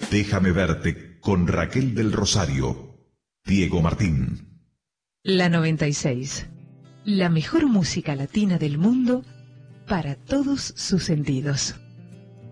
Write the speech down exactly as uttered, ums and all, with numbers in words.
Déjame verte con Raquel del Rosario, Diego Martín. La noventa y seis. La mejor música latina del mundo para todos sus sentidos.